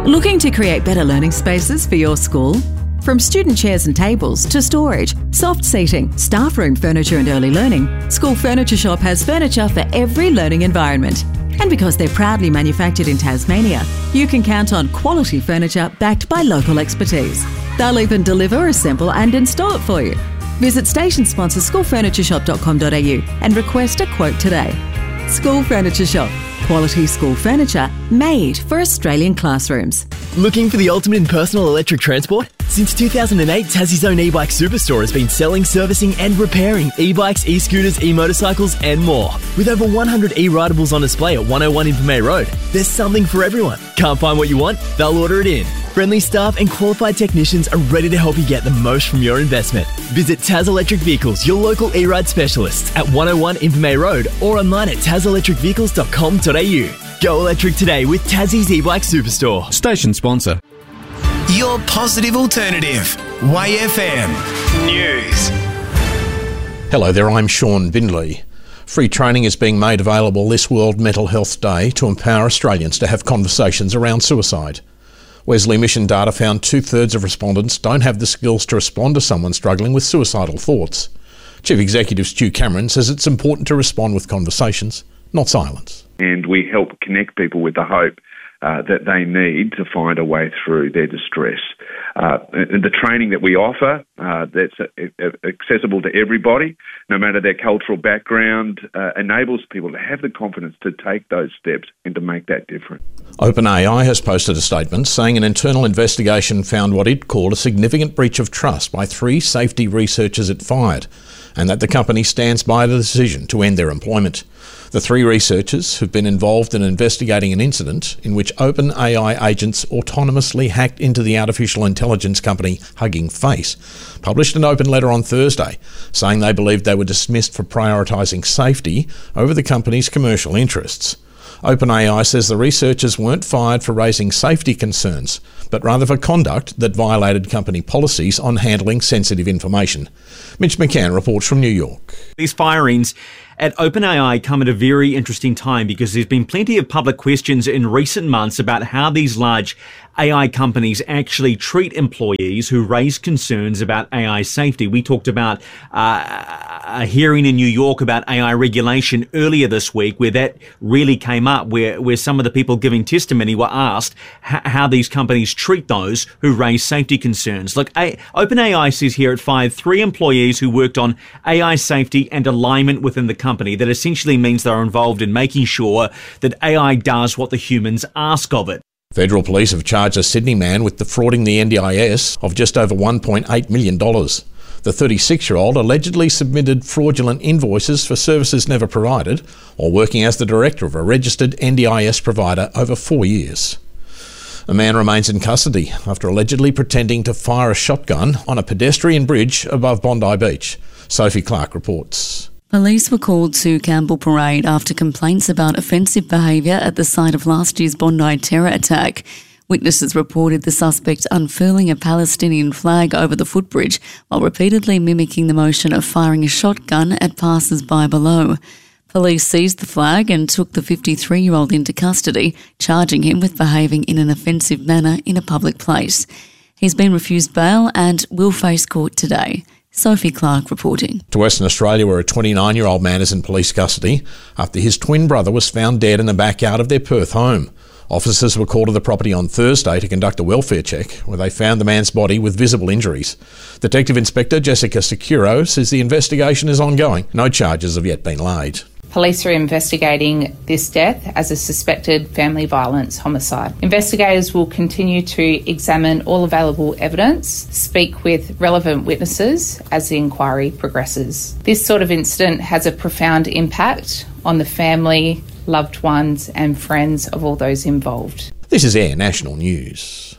Looking to create better learning spaces for your school? From student chairs and tables to storage, soft seating, staff room furniture and early learning, School Furniture Shop has furniture for every learning environment. And because they're proudly manufactured in Tasmania, you can count on quality furniture backed by local expertise. They'll even deliver, assemble and install it for you. Visit station sponsor schoolfurnitureshop.com.au and request a quote today. School Furniture Shop. Quality school furniture made for Australian classrooms. Looking for the ultimate in personal electric transport? Since 2008, Tassie's own e-bike superstore has been selling, servicing and repairing e-bikes, e-scooters, e-motorcycles and more. With over 100 e-ridables on display at 101 Invermay Road, there's something for everyone. Can't find what you want? They'll order it in. Friendly staff and qualified technicians are ready to help you get the most from your investment. Visit Tas Electric Vehicles, your local e-ride specialists at 101 Invermay Road or online at taselectricvehicles.com.au. Go electric today with Tassie's e-bike superstore. Station sponsor. Your positive alternative. Way FM News. Hello there, I'm Sean Bindley. Free training is being made available this World Mental Health Day to empower Australians to have conversations around suicide. Wesley Mission data found 2/3 of respondents don't have the skills to respond to someone struggling with suicidal thoughts. Chief Executive Stu Cameron says it's important to respond with conversations, not silence. And we help connect people with the hope that they need to find a way through their distress. And the training that we offer, that's accessible to everybody, no matter their cultural background, enables people to have the confidence to take those steps and to make that difference. OpenAI has posted a statement saying an internal investigation found what it called a significant breach of trust by 3 safety researchers it fired, and that the company stands by the decision to end their employment. The 3 researchers have been involved in investigating an incident in which OpenAI agents autonomously hacked into the artificial intelligence company Hugging Face, published an open letter on Thursday saying they believed they were dismissed for prioritising safety over the company's commercial interests. OpenAI says the researchers weren't fired for raising safety concerns, but rather for conduct that violated company policies on handling sensitive information. Mitch McCann reports from New York. These firings at OpenAI come at a very interesting time because there's been plenty of public questions in recent months about how these large AI companies actually treat employees who raise concerns about AI safety. We talked about a hearing in New York about AI regulation earlier this week where that really came up, where some of the people giving testimony were asked how these companies treat those who raise safety concerns. Look, OpenAI says here it fired 3 employees who worked on AI safety and alignment within the company. That essentially means they're involved in making sure that AI does what the humans ask of it. Federal police have charged a Sydney man with defrauding the NDIS of just over $1.8 million. The 36-year-old allegedly submitted fraudulent invoices for services never provided, while working as the director of a registered NDIS provider over 4 years. A man remains in custody after allegedly pretending to fire a shotgun on a pedestrian bridge above Bondi Beach. Sophie Clark reports. Police were called to Campbell Parade after complaints about offensive behaviour at the site of last year's Bondi terror attack. Witnesses reported the suspect unfurling a Palestinian flag over the footbridge while repeatedly mimicking the motion of firing a shotgun at passers-by below. Police seized the flag and took the 53-year-old into custody, charging him with behaving in an offensive manner in a public place. He's been refused bail and will face court today. Sophie Clark reporting. To Western Australia, where a 29-year-old man is in police custody after his twin brother was found dead in the backyard of their Perth home. Officers were called to the property on Thursday to conduct a welfare check, where they found the man's body with visible injuries. Detective Inspector Jessica Securo says the investigation is ongoing. No charges have yet been laid. Police are investigating this death as a suspected family violence homicide. Investigators will continue to examine all available evidence, speak with relevant witnesses as the inquiry progresses. This sort of incident has a profound impact on the family, loved ones and friends of all those involved. This is Air National News.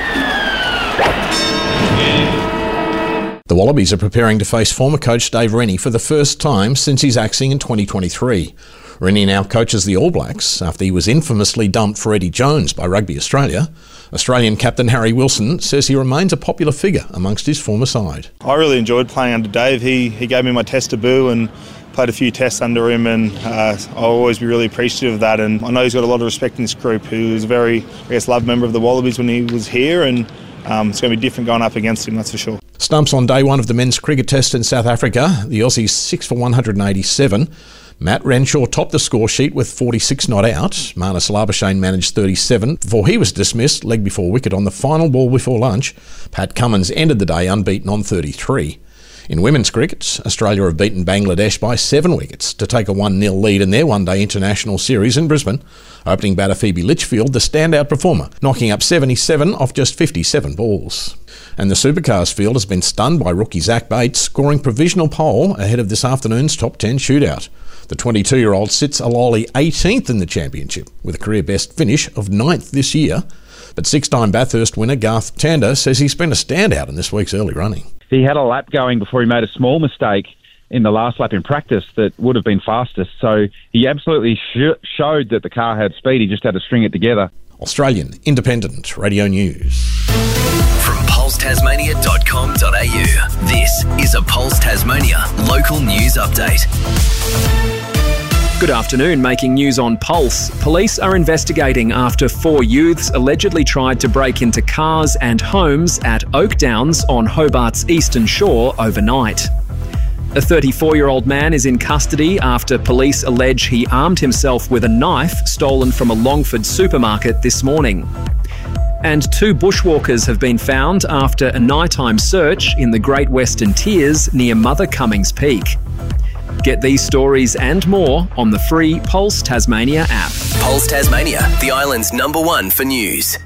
The Wallabies are preparing to face former coach Dave Rennie for the first time since his axing in 2023. Rennie now coaches the All Blacks after he was infamously dumped for Eddie Jones by Rugby Australia. Australian captain Harry Wilson says he remains a popular figure amongst his former side. I really enjoyed playing under Dave. He gave me my test debut and played a few tests under him, and I'll always be really appreciative of that. And I know he's got a lot of respect in this group. He was a very, loved member of the Wallabies when he was here, and it's going to be different going up against him, that's for sure. Stumps on day one of the men's cricket test in South Africa. The Aussies 6 for 187. Matt Renshaw topped the score sheet with 46 not out. Marnus Labuschagne managed 37 before he was dismissed, leg before wicket on the final ball before lunch. Pat Cummins ended the day unbeaten on 33. In women's cricket, Australia have beaten Bangladesh by 7 wickets to take a 1-0 lead in their one-day international series in Brisbane. Opening batter Phoebe Litchfield, the standout performer, knocking up 77 off just 57 balls. And the Supercars field has been stunned by rookie Zach Bates, scoring provisional pole ahead of this afternoon's top 10 shootout. The 22-year-old sits a lowly 18th in the championship, with a career-best finish of 9th this year. But 6-time Bathurst winner Garth Tander says he's been a standout in this week's early running. He had a lap going before he made a small mistake in the last lap in practice that would have been fastest. So he absolutely showed that the car had speed. He just had to string it together. Australian Independent Radio News. From pulsetasmania.com.au, this is a Pulse Tasmania local news update. Good afternoon. Making news on Pulse. Police are investigating after 4 youths allegedly tried to break into cars and homes at Oak Downs on Hobart's eastern shore overnight. A 34-year-old man is in custody after police allege he armed himself with a knife stolen from a Longford supermarket this morning. And 2 bushwalkers have been found after a nighttime search in the Great Western Tiers near Mother Cummings Peak. Get these stories and more on the free Pulse Tasmania app. Pulse Tasmania, the island's #1 for news.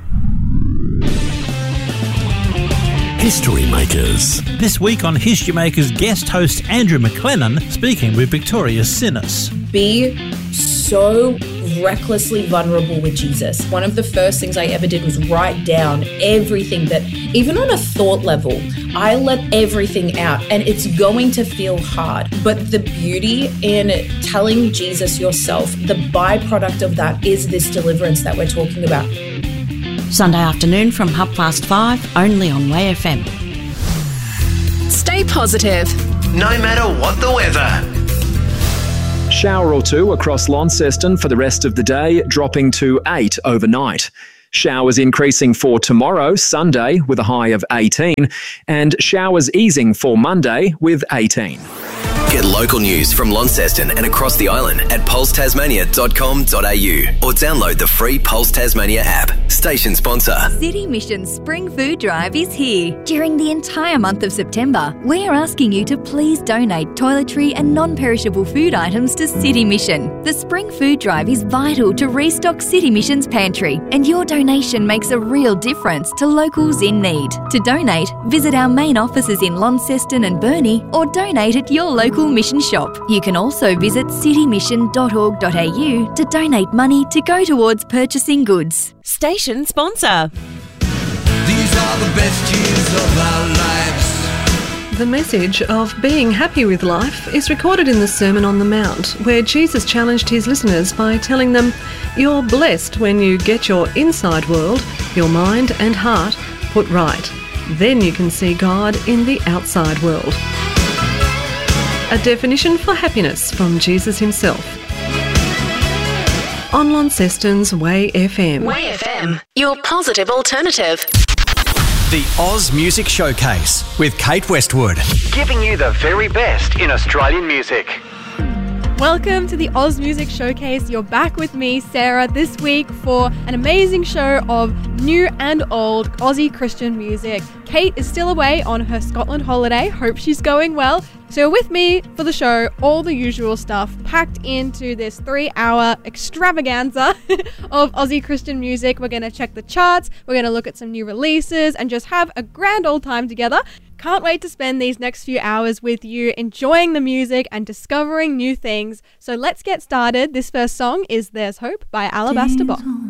History Makers. This week on History Makers, guest host Andrew McLennan speaking with Victoria Sinnis. Be so recklessly vulnerable with Jesus. One of the first things I ever did was write down everything that, even on a thought level, I let everything out, and it's going to feel hard. But the beauty in telling Jesus yourself, the byproduct of that is this deliverance that we're talking about. Sunday afternoon from 5:30, only on Way FM. Stay positive, no matter what the weather. Shower or 2 across Launceston for the rest of the day, dropping to 8 overnight. Showers increasing for tomorrow, Sunday, with a high of 18, and showers easing for Monday with 18. Get local news from Launceston and across the island at pulsetasmania.com.au or download the free Pulse Tasmania app. Station sponsor. City Mission's Spring Food Drive is here. During the entire month of September, we are asking you to please donate toiletry and non-perishable food items to City Mission. The Spring Food Drive is vital to restock City Mission's pantry, and your donation makes a real difference to locals in need. To donate, visit our main offices in Launceston and Burnie or donate at your local mission shop. You can also visit citymission.org.au to donate money to go towards purchasing goods. Station sponsor. These are the best years of our lives. The message of being happy with life is recorded in the Sermon on the Mount, where Jesus challenged his listeners by telling them, "You're blessed when you get your inside world, your mind and heart, put right. Then you can see God in the outside world." A definition for happiness from Jesus himself. On Launceston's Way FM. Way FM, your positive alternative. The Oz Music Showcase with Kate Westwood. Giving you the very best in Australian music. Welcome to the Oz Music Showcase. You're back with me, Sarah, this week for an amazing show of new and old Aussie Christian music. Kate is still away on her Scotland holiday. Hope she's going well. So with me for the show, all the usual stuff packed into this 3-hour extravaganza of Aussie Christian music. We're going to check the charts, we're going to look at some new releases and just have a grand old time together. Can't wait to spend these next few hours with you, enjoying the music and discovering new things. So let's get started. This first song is There's Hope by Alabaster Box.